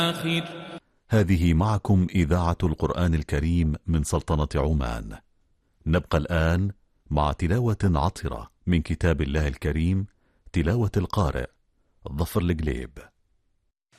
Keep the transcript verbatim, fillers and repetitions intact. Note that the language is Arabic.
هذه معكم إذاعة القرآن الكريم من سلطنة عمان. نبقى الآن مع تلاوة عطرة من كتاب الله الكريم، تلاوة القارئ ظفر القليب.